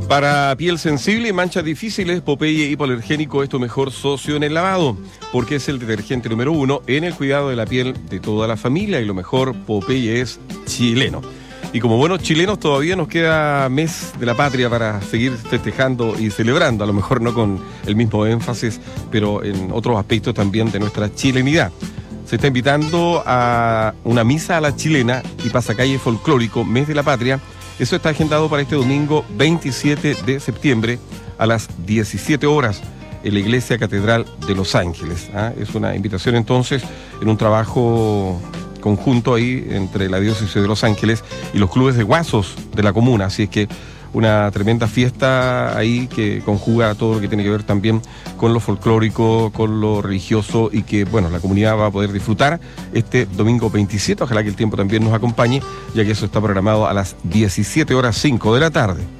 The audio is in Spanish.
Para piel sensible y manchas difíciles, Popeye hipoalergénico es tu mejor socio en el lavado, porque es el detergente número 1 en el cuidado de la piel de toda la familia, y lo mejor, Popeye es chileno. Y como buenos chilenos todavía nos queda mes de la patria para seguir festejando y celebrando, a lo mejor no con el mismo énfasis, pero en otros aspectos también de nuestra chilenidad. Se está invitando a una misa a la chilena y pasacalle folclórico, mes de la patria. Eso está agendado para este domingo 27 de septiembre a las 17 horas en la Iglesia Catedral de Los Ángeles. Es una invitación entonces en un trabajo conjunto ahí entre la diócesis de Los Ángeles y los clubes de guasos de la comuna. Así es que una tremenda fiesta ahí que conjuga todo lo que tiene que ver también con lo folclórico, con lo religioso, y que, bueno, la comunidad va a poder disfrutar este domingo 27. Ojalá que el tiempo también nos acompañe, ya que eso está programado a las 17:05 de la tarde.